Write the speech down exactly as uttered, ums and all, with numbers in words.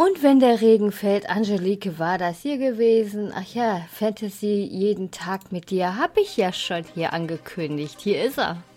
Und wenn der Regen fällt, Angelike, war das hier gewesen? Ach ja, Fantasy jeden Tag mit dir, hab ich ja schon hier angekündigt. Hier ist er.